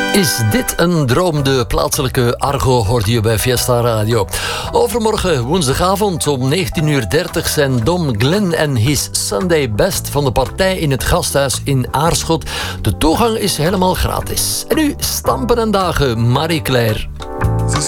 Is dit een droom? De plaatselijke Argo hoorde je bij Fiesta Radio. Overmorgen, woensdagavond om 19:30 zijn Dom Glenn en His Sunday Best van de partij in het Gasthuis in Aarschot. De toegang is helemaal gratis. En nu Stampen en Dagen, Marie-Claire.